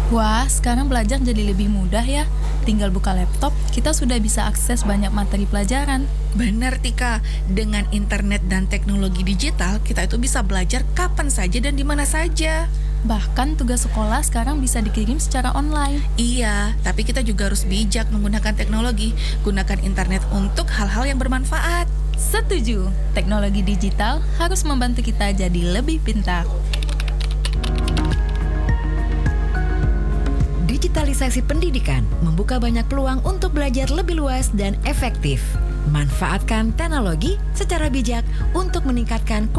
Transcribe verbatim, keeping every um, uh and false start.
Wah, sekarang belajar jadi lebih mudah ya. Tinggal buka laptop, kita sudah bisa akses banyak materi pelajaran. Benar Tika, dengan internet dan teknologi digital, kita itu bisa belajar kapan saja dan di mana saja. Bahkan tugas sekolah sekarang bisa dikirim secara online. Iya, tapi kita juga harus bijak menggunakan teknologi. Gunakan internet untuk hal-hal yang bermanfaat. Setuju, teknologi digital harus membantu kita jadi lebih pintar. Digitalisasi pendidikan membuka banyak peluang untuk belajar lebih luas dan efektif. Manfaatkan teknologi secara bijak untuk meningkatkan